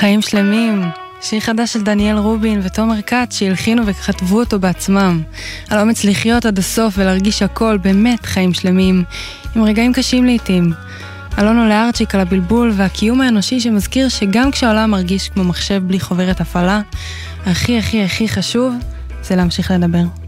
חיים שלמים, שיר חדש של דניאל רובין ותומר קאץ שהלחינו וכתבו אותו בעצמם. על אומץ לחיות עד הסוף ולהרגיש הכל, באמת חיים שלמים, עם רגעים קשים לעתים. אלונו לארצ'יק על הבלבול והקיום האנושי שמזכיר שגם כשהעולם מרגיש כמו מחשב בלי חוברת הפעלה, הכי הכי הכי חשוב זה להמשיך לדבר.